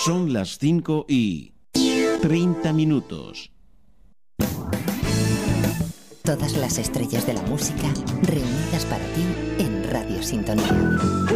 Son las 5:30. Todas las estrellas de la música reunidas para ti en Radio Sintonía.